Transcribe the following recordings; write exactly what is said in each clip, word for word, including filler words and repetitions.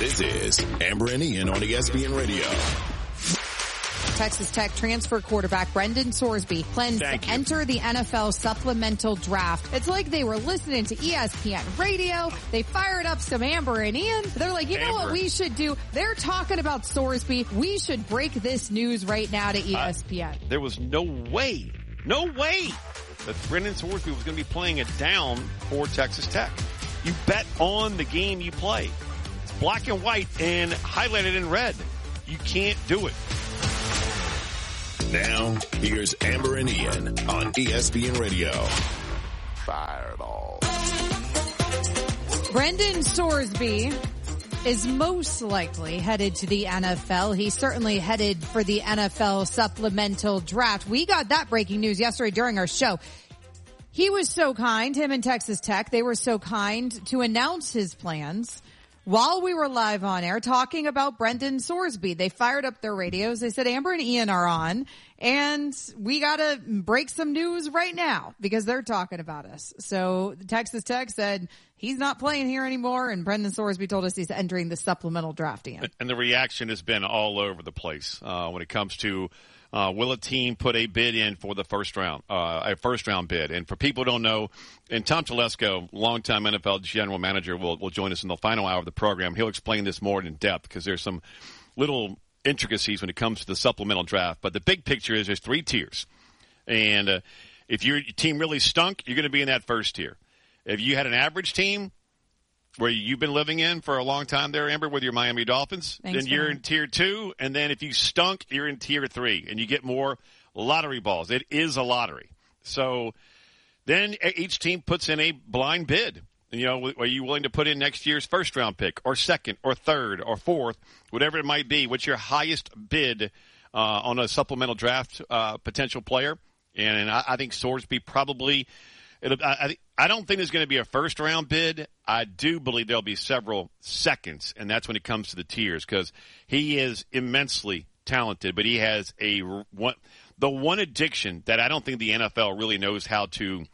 This is Amber and Ian on E S P N Radio. Texas Tech transfer quarterback Brendan Sorsby plans Thank to you. enter the N F L supplemental draft. It's like they were listening to E S P N radio. They fired up some Amber and Ian. They're like, you know Amber. what we should do? They're talking about Sorsby. We should break this news right now to E S P N. Uh, there was no way, no way that Brendan Sorsby was going to be playing it down for Texas Tech. You bet on the game you play. It's black and white and highlighted in red. You can't do it. Now, here's Amber and Ian on E S P N Radio. Fireball. Brendan Sorsby is most likely headed to the N F L. He's certainly headed for the N F L supplemental draft. We got that breaking news yesterday during our show. He was so kind, him and Texas Tech, they were so kind to announce his plans while we were live on air talking about Brendan Sorsby. They fired up their radios. They said, Amber and Ian are on, and we got to break some news right now because they're talking about us. So Texas Tech said he's not playing here anymore, and Brendan Sorsby told us he's entering the supplemental draft, Ian. And the reaction has been all over the place uh, when it comes to Uh, will a team put a bid in for the first round, uh, a first round bid? And for people who don't know, and Tom Telesco, longtime N F L general manager, will, will join us in the final hour of the program. He'll explain this more in depth because there's some little intricacies when it comes to the supplemental draft. But the big picture is there's three tiers. And uh, if your team really stunk, you're going to be in that first tier. If you had an average team, where you've been living in for a long time there, Amber, with your Miami Dolphins, Thanks, then you're man. in tier two. And then if you stunk, you're in tier three. And you get more lottery balls. It is a lottery. So then each team puts in a blind bid. You know, are you willing to put in next year's first round pick or second or third or fourth, whatever it might be? What's your highest bid uh, on a supplemental draft uh, potential player? And I, I think Sorsby probably It'll, I, I don't think there's going to be a first-round bid. I do believe there'll be several seconds, and that's when it comes to the tiers because he is immensely talented, but he has a one, the one addiction that I don't think the N F L really knows how to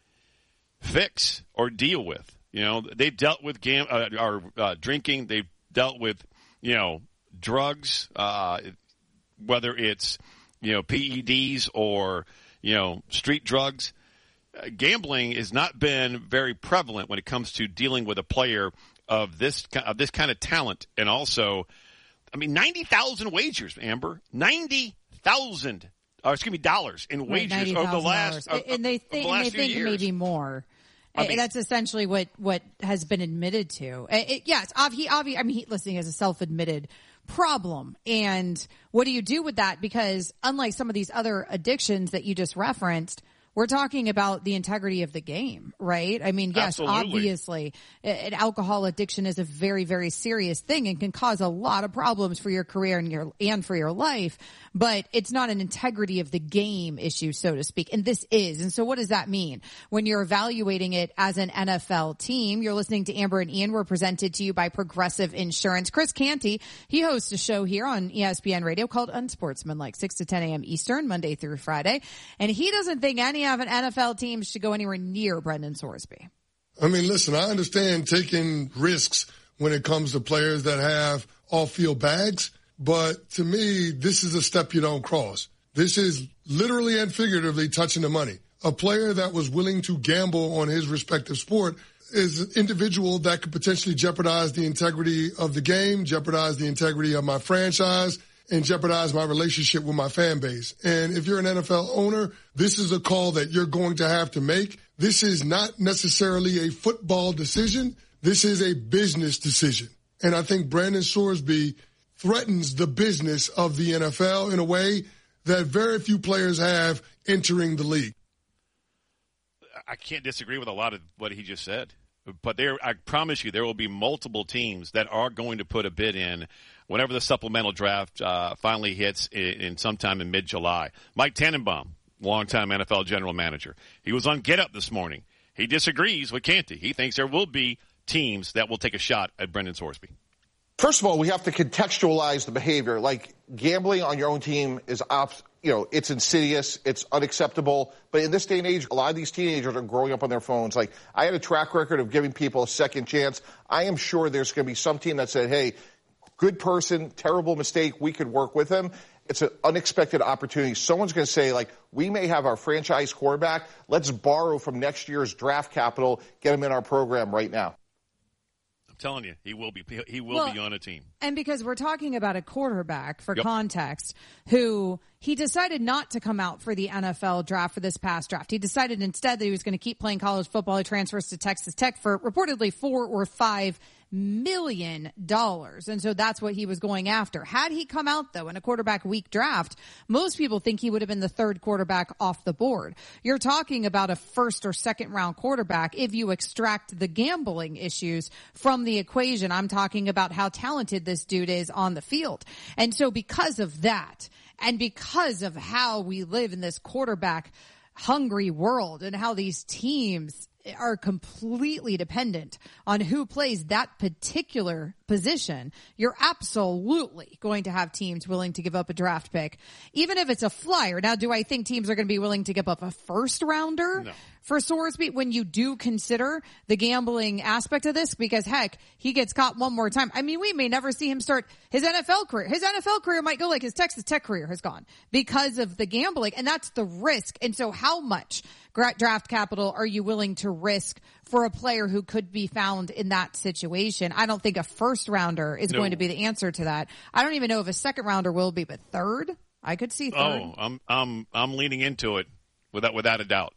fix or deal with. You know, they've dealt with gam- uh, or, uh, drinking. They've dealt with, you know, drugs, uh, whether it's, you know, P E Ds or, you know, street drugs. Gambling has not been very prevalent when it comes to dealing with a player of this of this kind of talent. And also, I mean, ninety thousand wagers, Amber. ninety thousand, or excuse me, dollars in wagers right, over the last, of, and they think, the last and they few think years. maybe more. I mean, that's essentially what, what has been admitted to. It, it, yeah, it's obvi- he obvi- I mean, he, listen, he has a self-admitted problem. And what do you do with that? Because unlike some of these other addictions that you just referenced, we're talking about the integrity of the game, right? I mean, yes, Absolutely. obviously, an alcohol addiction is a very, very serious thing and can cause a lot of problems for your career and your and for your life. But it's not an integrity of the game issue, so to speak. And this is. And so what does that mean? When you're evaluating it as an N F L team, you're listening to Amber and Ian. We're presented to you by Progressive Insurance. Chris Canty, he hosts a show here on E S P N Radio called Unsportsmanlike, six to ten a.m. Eastern, Monday through Friday. And he doesn't think any of an N F L team should go anywhere near Brendan Sorsby. I mean, listen, I understand taking risks when it comes to players that have off-field bags. But to me, this is a step you don't cross. This is literally and figuratively touching the money. A player that was willing to gamble on his respective sport is an individual that could potentially jeopardize the integrity of the game, jeopardize the integrity of my franchise, and jeopardize my relationship with my fan base. And if you're an N F L owner, this is a call that you're going to have to make. This is not necessarily a football decision. This is a business decision. And I think Brendan Sorsby threatens the business of the N F L in a way that very few players have entering the league. I can't disagree with a lot of what he just said. But there, I promise you, there will be multiple teams that are going to put a bid in whenever the supplemental draft uh, finally hits in, in sometime in mid-July. Mike Tannenbaum, longtime N F L general manager, he was on Get Up this morning. He disagrees with Canty. He thinks there will be teams that will take a shot at Brendan Sorsby. First of all, we have to contextualize the behavior. Like, gambling on your own team is op- you know, it's insidious, it's unacceptable. But in this day and age, a lot of these teenagers are growing up on their phones. Like, I had a track record of giving people a second chance. I am sure there's going to be some team that said, hey, good person, terrible mistake, we could work with him. It's an unexpected opportunity. Someone's going to say, like, we may have our franchise quarterback. Let's borrow from next year's draft capital, get him in our program right now. I'm telling you, he will be he will well, be on a team. And because we're talking about a quarterback, for yep. context, who he decided not to come out for the N F L draft for this past draft. He decided instead that he was going to keep playing college football. He transfers to Texas Tech for reportedly four or five million dollars. And so that's what he was going after. Had he come out, though, in a quarterback weak draft, most people think he would have been the third quarterback off the board. You're talking about a first or second round quarterback if you extract the gambling issues from the equation. I'm talking about how talented this dude is on the field. And so because of that, and because of how we live in this quarterback hungry world and how these teams are completely dependent on who plays that particular position, you're absolutely going to have teams willing to give up a draft pick, even if it's a flyer. Now, do I think teams are going to be willing to give up a first rounder no. for Sorsby when you do consider the gambling aspect of this? Because heck, he gets caught one more time. I mean, we may never see him start his N F L career. His N F L career might go like his Texas Tech career has gone because of the gambling, and that's the risk. And so how much draft capital are you willing to risk for a player who could be found in that situation? I don't think a first rounder is no. going to be the answer to that. I don't even know if a second rounder will be, but third, I could see third. Oh, I'm I'm I'm leaning into it without without a doubt.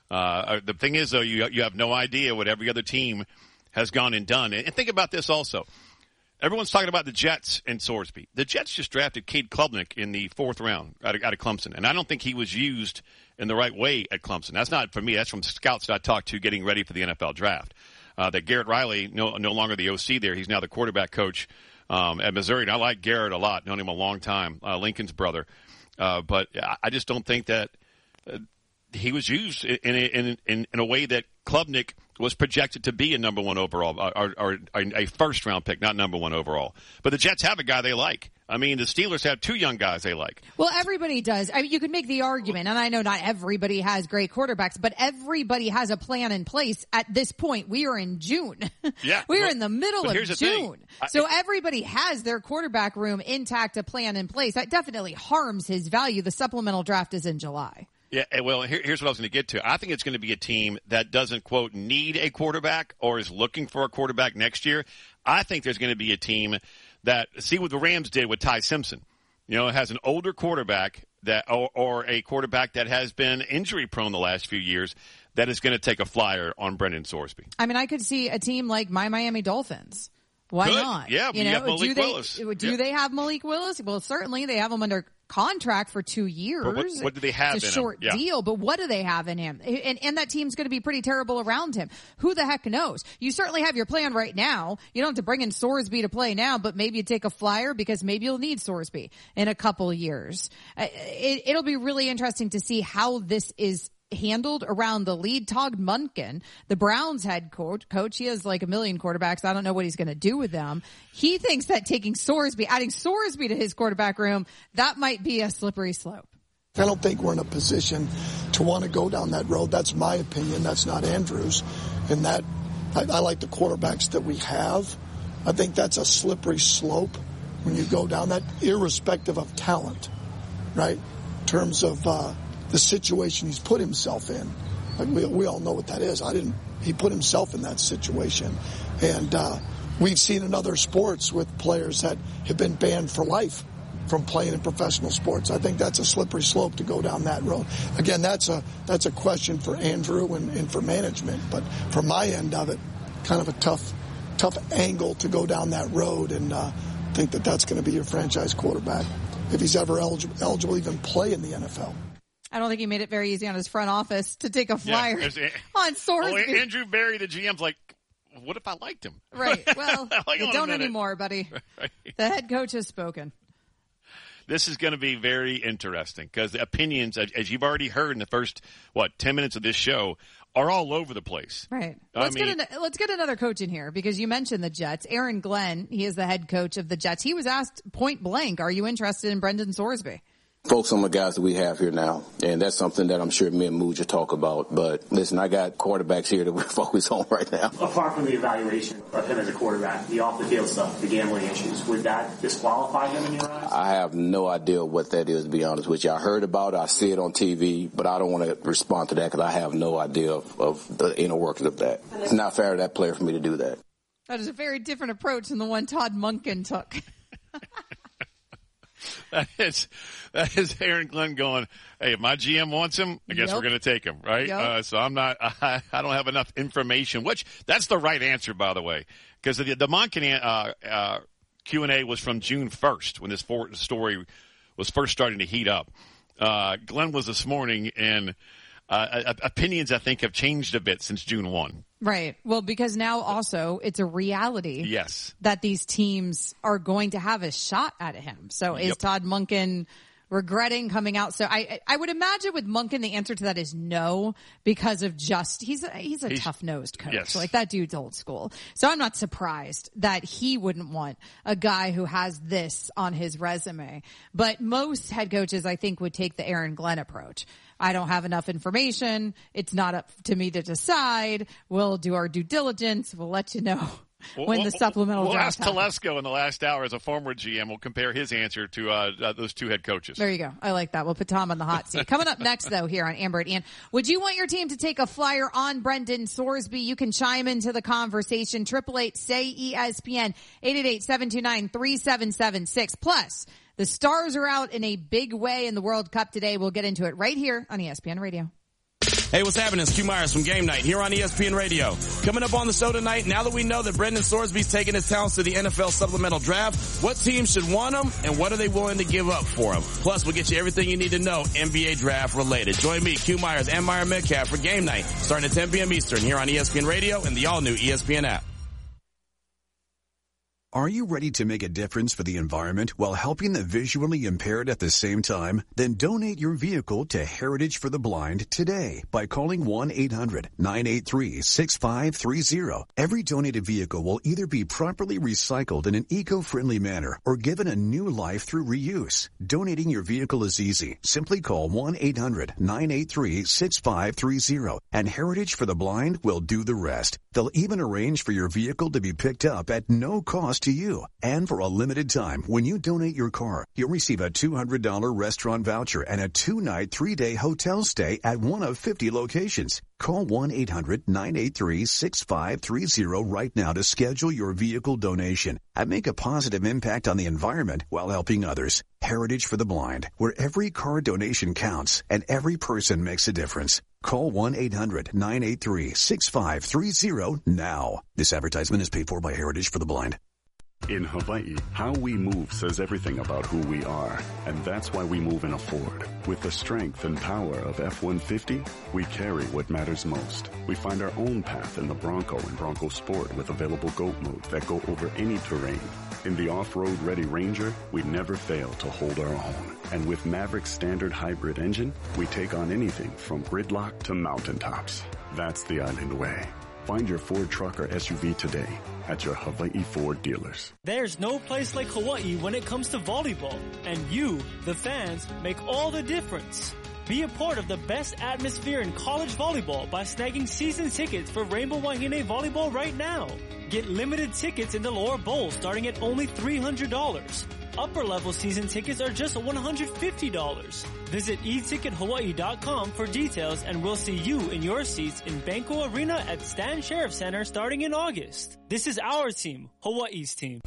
Uh, the thing is, though, you you have no idea what every other team has gone and done. And think about this also. Everyone's talking about the Jets and Sorsby. The Jets just drafted Cade Klubnik in the fourth round out of, out of Clemson, and I don't think he was used in the right way at Clemson. That's not for me. That's from scouts that I talked to getting ready for the N F L draft. Uh, that Garrett Riley, no, no longer the O C there. He's now the quarterback coach um, at Missouri. And I like Garrett a lot. Known him a long time. Uh, Lincoln's brother. Uh, but I just don't think that uh, he was used in a, in, in, in a way that Klubnik was projected to be a number one overall, or, or, or a first round pick, not number one overall. But the Jets have a guy they like. I mean, the Steelers have two young guys they like. Well, everybody does. I mean, you could make the argument, and I know not everybody has great quarterbacks, but everybody has a plan in place at this point. We are in June. Yeah. we are well, in the middle of the June. I, so everybody has their quarterback room intact, a plan in place. That definitely harms his value. The supplemental draft is in July. Yeah, well, here, here's what I was going to get to. I think it's going to be a team that doesn't, quote, need a quarterback or is looking for a quarterback next year. I think there's going to be a team that, see what the Rams did with Ty Simpson. You know, has an older quarterback that, or, or a quarterback that has been injury prone the last few years that is going to take a flyer on Brendan Sorsby. I mean, I could see a team like my Miami Dolphins. Why Good. not? Yeah, you you know, have Malik do they, Willis. Do yeah. they have Malik Willis? Well, certainly they have him under contract for two years. But what, what do they have it's a in short him? Yeah. deal, but what do they have in him? And, and that team's going to be pretty terrible around him. Who the heck knows? You certainly have your plan right now. You don't have to bring in Sorsby to play now, but maybe you take a flyer because maybe you'll need Sorsby in a couple of years. It, it'll be really interesting to see how this is handled around the lead. Todd Monken, the Browns head coach, coach, he has like a million quarterbacks. I don't know what he's going to do with them. He thinks that taking Sorsby, adding Sorsby to his quarterback room, that might be a slippery slope. I don't think we're in a position to want to go down that road. That's my opinion. That's not Andrew's. And that, I, I like the quarterbacks that we have. I think that's a slippery slope when you go down that, irrespective of talent, right? In terms of, uh, the situation he's put himself in. Like we, we all know what that is. I didn't, he put himself in that situation. And, uh, we've seen in other sports with players that have been banned for life from playing in professional sports. I think that's a slippery slope to go down that road. Again, that's a, that's a question for Andrew and, and for management. But from my end of it, kind of a tough, tough angle to go down that road and, uh, think that that's going to be your franchise quarterback if he's ever eligible, eligible to even play in the N F L. I don't think he made it very easy on his front office to take a flyer yeah, on Sorsby. Oh, Andrew Berry, the G M's like, what if I liked him? Right. Well, like, you don't anymore, buddy. Right. The head coach has spoken. This is going to be very interesting because the opinions, as you've already heard in the first, what, ten minutes of this show, are all over the place. Right. I Let's, mean, get an, let's get another coach in here because you mentioned the Jets. Aaron Glenn, he is the head coach of the Jets. He was asked point blank, are you interested in Brendan Sorsby? Focus on the guys that we have here now, and that's something that I'm sure me and Mooj will talk about. But listen, I got quarterbacks here that we're focused on right now. Apart from the evaluation of him as a quarterback, the off-the-field stuff, the gambling issues, would that disqualify him in your eyes? I have no idea what that is, to be honest with you. I heard about it, I see it on T V, but I don't want to respond to that because I have no idea of, of the inner workings of that. It's not fair to that player for me to do that. That is a very different approach than the one Todd Monken took. That is, that is Aaron Glenn going, hey, if my G M wants him, I guess yep. we're going to take him, right? Yep. Uh, so I'm not, I, I don't have enough information, which that's the right answer, by the way, because the, the Monken uh, uh, Q and A was from June first when this for, story was first starting to heat up. Uh, Glenn was this morning, and uh, opinions, I think, have changed a bit since June first. Right. Well, because now also it's a reality yes. that these teams are going to have a shot at him. So is yep. Todd Monken regretting coming out? So I I would imagine with Monken the answer to that is no, because of just he's a, he's a he's, tough-nosed coach. Yes. Like that dude's old school. So I'm not surprised that he wouldn't want a guy who has this on his resume. But most head coaches, I think, would take the Aaron Glenn approach. I don't have enough information. It's not up to me to decide. We'll do our due diligence. We'll let you know when the supplemental we'll draft ask Telesco in the last hour as a former G M. We'll compare his answer to uh, uh, those two head coaches. There you go. I like that. We'll put Tom on the hot seat. Coming up next, though, here on Amber and Ian, would you want your team to take a flyer on Brendan Sorsby? You can chime into the conversation. Triple eight say E S P N eight eight eight seven two nine three seven seven six. Plus, the Stars are out in a big way in the World Cup today. We'll get into it right here on E S P N Radio. Hey, what's happening? It's Q Myers from Game Night here on E S P N Radio. Coming up on the show tonight, now that we know that Brendan Sorsby's taking his talents to the N F L supplemental draft, what teams should want him and what are they willing to give up for him? Plus, we'll get you everything you need to know N B A draft related. Join me, Q Myers, and Meyer Metcalf for Game Night starting at ten p.m. Eastern here on E S P N Radio and the all-new E S P N app. Are you ready to make a difference for the environment while helping the visually impaired at the same time? Then donate your vehicle to Heritage for the Blind today by calling one eight hundred nine eight three six five three zero. Every donated vehicle will either be properly recycled in an eco-friendly manner or given a new life through reuse. Donating your vehicle is easy. Simply call one eight hundred nine eight three six five three zero and Heritage for the Blind will do the rest. They'll even arrange for your vehicle to be picked up at no cost to you. And for a limited time, when you donate your car, you'll receive a two hundred dollars restaurant voucher and a two-night, three-day hotel stay at one of fifty locations. Call one eight hundred nine eight three six five three zero right now to schedule your vehicle donation and make a positive impact on the environment while helping others. Heritage for the Blind, where every car donation counts and every person makes a difference. Call one eight hundred nine eight three six five three zero now. This advertisement is paid for by Heritage for the Blind. In Hawaii, how we move says everything about who we are, and that's why we move in a Ford. With the strength and power of F one fifty, we carry what matters most. We find our own path in the Bronco and Bronco Sport with available GOAT modes that go over any terrain. In the off-road ready Ranger, we never fail to hold our own. And with Maverick's standard hybrid engine, we take on anything from gridlock to mountaintops. That's the island way. Find your Ford truck or S U V today at your Hawaii Ford dealers. There's no place like Hawaii when it comes to volleyball. And you, the fans, make all the difference. Be a part of the best atmosphere in college volleyball by snagging season tickets for Rainbow Wahine Volleyball right now. Get limited tickets in the lower bowl starting at only three hundred dollars. Upper level season tickets are just one hundred fifty dollars. Visit e ticket hawaii dot com for details and we'll see you in your seats in Banco Arena at Stan Sheriff Center starting in August. This is our team, Hawaii's team.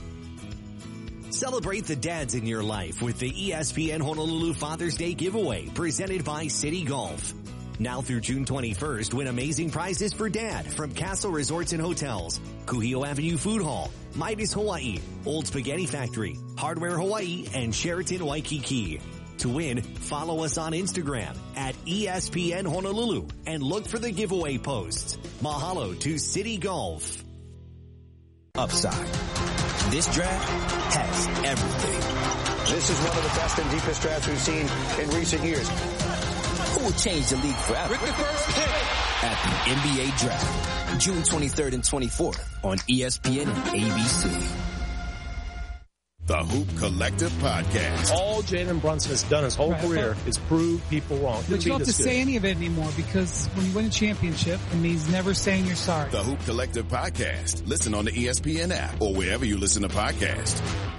Celebrate the dads in your life with the E S P N Honolulu Father's Day giveaway presented by City Golf. Now through June twenty-first, win amazing prizes for Dad from Castle Resorts and Hotels, Kuhio Avenue Food Hall, Midas Hawaii, Old Spaghetti Factory, Hardware Hawaii, and Sheraton Waikiki. To win, follow us on Instagram at E S P N Honolulu and look for the giveaway posts. Mahalo to City Golf. Upside. This draft has everything. This is one of the best and deepest drafts we've seen in recent years. Who will change the league forever? With the first pick at the N B A Draft, June twenty-third and twenty-fourth on E S P N and A B C. The Hoop Collective Podcast. All Jalen Brunson has done his whole right. career is prove people wrong. But you don't have to good. say any of it anymore, because when you win a championship, it means never saying you're sorry. The Hoop Collective Podcast. Listen on the E S P N app or wherever you listen to podcasts.